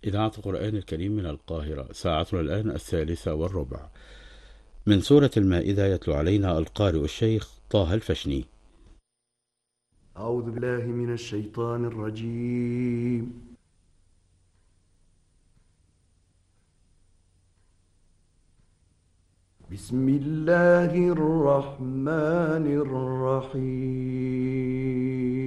إذاعة القرآن الكريم من القاهرة. ساعتنا الآن 1:03. من سورة المائدة يتلو علينا القارئ الشيخ طه الفشني. أعوذ بالله من الشيطان الرجيم. بسم الله الرحمن الرحيم.